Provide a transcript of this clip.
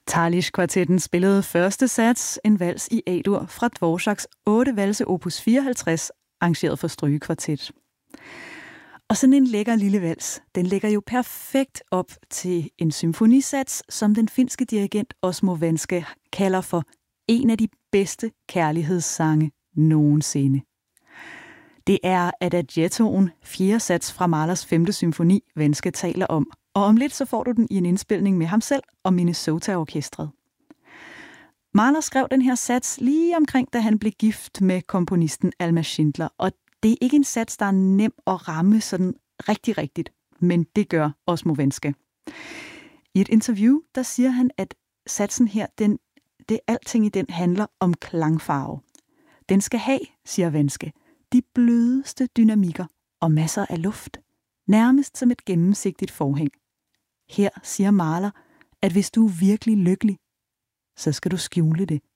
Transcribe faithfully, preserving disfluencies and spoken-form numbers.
Talis-kvartetten spillede første sats, en vals i A-dur fra Dvoraks otte valse opus fireoghalvtreds, arrangeret for strygekvartet. Og sådan en lækker lille vals, den lægger jo perfekt op til en symfonisats, som den finske dirigent Osmo Venske kalder for en af de bedste kærlighedssange nogensinde. Det er Adagiettoen, fjerde sats fra Mahlers femte symfoni, Venske taler om. Og om lidt så får du den i en indspilning med ham selv og Minnesota-orkestret. Mahler skrev den her sats lige omkring, da han blev gift med komponisten Alma Schindler. Og det er ikke en sats, der er nem at ramme sådan rigtig rigtigt, men det gør Osmo Venske. I et interview, der siger han, at satsen her, den, det alting i den handler om klangfarve. Den skal have, siger Venske, de blødeste dynamikker og masser af luft. Nærmest som et gennemsigtigt forhæng. Her siger Mahler, at hvis du er virkelig lykkelig, så skal du skjule det